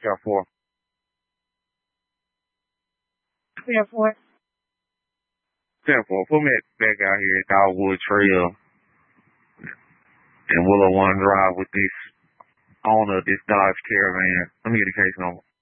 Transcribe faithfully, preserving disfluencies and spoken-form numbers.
ten four. ten four. ten four. Put me back out here at Dogwood Trail and Willow One Drive with this owner of this Dodge Caravan. Let me get the case number.